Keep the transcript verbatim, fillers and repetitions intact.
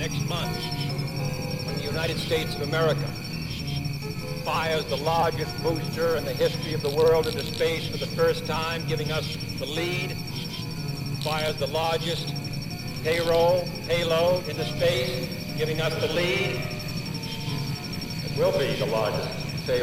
next month, when the United States of America fires the largest booster in the history of the world into space for the first time, giving us the lead, fires the largest payroll, payload into space, giving us the lead. It will be the largest